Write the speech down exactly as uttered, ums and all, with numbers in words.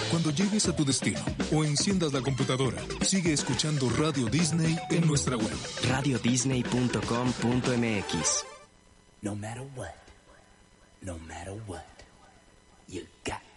Cuando llegues a tu destino o enciendas la computadora, sigue escuchando Radio Disney en nuestra web. radio disney punto com punto m x. No matter what, no matter what, you got